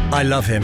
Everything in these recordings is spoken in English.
I love him.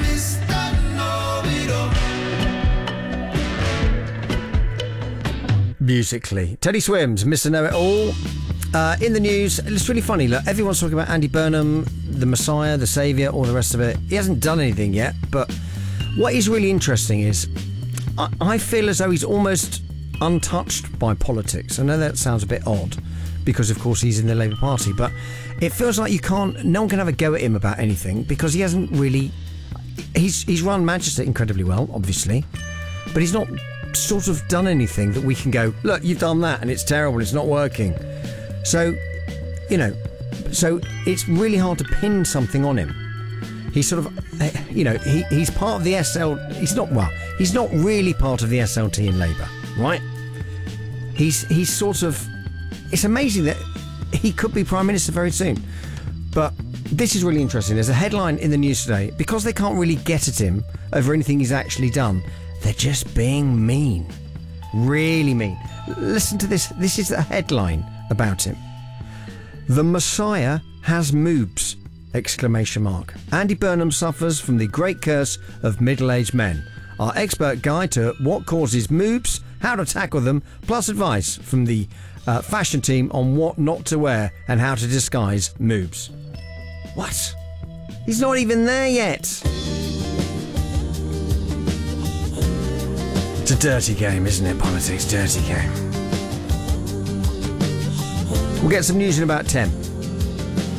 Musically. Teddy Swims, Mr. Know-It-All. In the news, it's really funny. Look, everyone's talking about Andy Burnham, the Messiah, the Saviour, all the rest of it. He hasn't done anything yet, but what is really interesting is I feel as though he's almost untouched by politics. I know that sounds a bit odd because, of course, he's in the Labour Party, but it feels like no one can have a go at him about anything because he hasn't really... He's run Manchester incredibly well, obviously, but he's not sort of done anything that we can go, look, you've done that and it's terrible, it's not working. So, so it's really hard to pin something on him. He's sort of, he's part of the SL... He's not really part of the SLT in Labour, right? He's sort of... It's amazing that he could be Prime Minister very soon. But this is really interesting. There's a headline in the news today. Because they can't really get at him over anything he's actually done, they're just being mean. Really mean. Listen to this. This is a headline about him. The Messiah has moobs! ! Andy Burnham suffers from the great curse of middle-aged men. Our expert guide to what causes moobs, how to tackle them, plus advice from the fashion team on what not to wear and how to disguise moobs. What? He's not even there yet. It's a dirty game, isn't it? Politics, dirty game. We'll get some news in about 10.